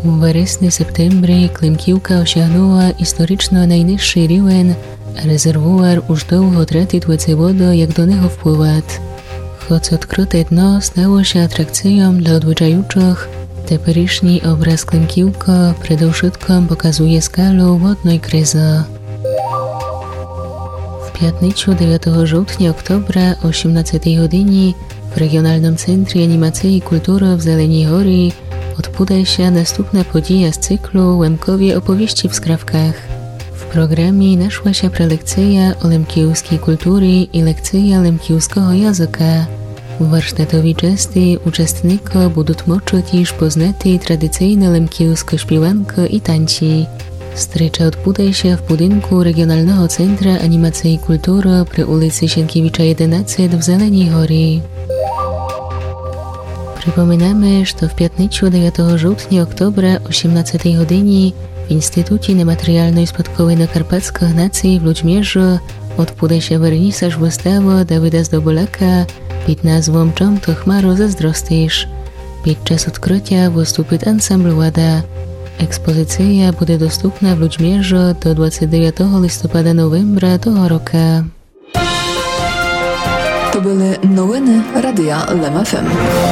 У вересні-септембрі Климківка осягнула історично найнижчий рівень, а резервуар уж довго тратить воду, як до нього впливати. Хоч відкрите дно сталося атракцією для odwiedzających, теперішній образ Климківка предовшитком показує скалу водної кризи. В п'ятницю 9 жовтня-октября o 18 годині в регіональному центрі анімації і культури в Зеленій Горі odbędzie się następna podія z cyklu Łemkowie opowieści w skrawkach. W programie naszła się prelekcja o lemkijskiej kultury i lekcja lemkijskiego języka. Warsztatowi części uczestnicy będą mogli poznać tradycyjne lemkijskie śpiewanki i tańce. Strycza odbędzie się w budynku Regionalnego Centra Animacji i Kultury przy ulicy Sienkiewicza 11 w Zeleniej Горі. Przypominamy, że w piątniczu 9 żółtnia-oktobra o 18 godzinie w Instytucie Niematerialnej Spadkowej na Karpackich Nacji w Ludźmierzu odbędzie się wernisaż wystawy Dawida Zdobolaka pod nazwą Czym to chmaro zazdrostisz. Podczas odkrycia wystąpi ansambl Łada. Ekspozycja będzie dostępna w Ludźmierzu do 29 listopada-novembra tego roku. To były nowiny Radia LEM FM.